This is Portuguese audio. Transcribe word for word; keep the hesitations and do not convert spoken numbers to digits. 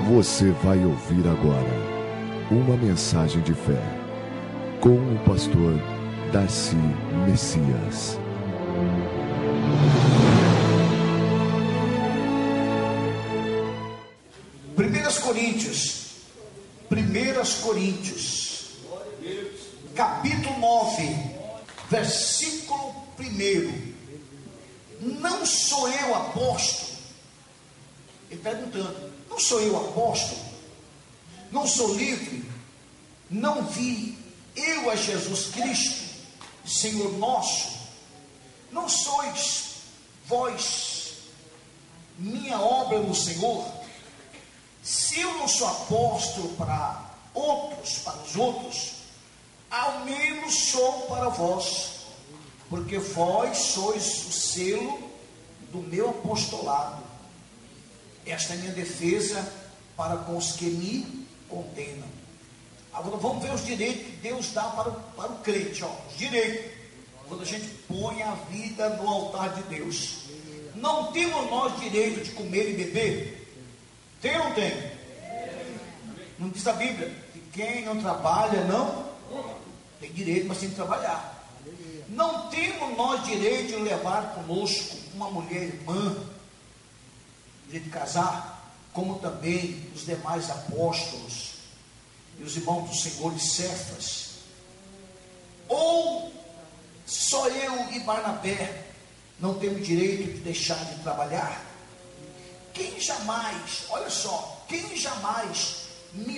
Você vai ouvir agora uma mensagem de fé com o pastor Darcy Messias. Primeiras Coríntios, Primeiras Coríntios, capítulo nove, versículo primeiro. Não sou eu apóstolo? Ele perguntando, não sou eu apóstolo? Não sou livre? Não vi eu a Jesus Cristo, Senhor nosso? Não sois vós minha obra no Senhor? Se eu não sou apóstolo para outros, para os outros, ao menos sou para vós, porque vós sois o selo do meu apostolado. Esta é a minha defesa para com os que me condenam. Agora vamos ver os direitos que Deus dá para o, para o crente, ó, os direitos, quando a gente põe a vida no altar de Deus. Não temos nós direito de comer e beber? Tem ou não tem? Não diz a Bíblia que quem não trabalha não tem direito, mas tem que trabalhar. Não temos nós direito de levar conosco uma mulher irmã, direito de casar, como também os demais apóstolos e os irmãos do Senhor e Cefas? Ou só eu e Barnabé não temos direito de deixar de trabalhar? Quem jamais, olha só, quem jamais me